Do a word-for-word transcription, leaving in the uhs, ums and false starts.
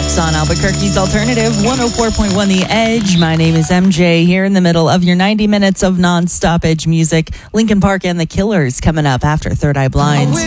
Hits on Albuquerque's Alternative one oh four point one The Edge. My name is M J, here in the middle of your ninety minutes of non-stop Edge music. Linkin Park and The Killers coming up after Third Eye Blind.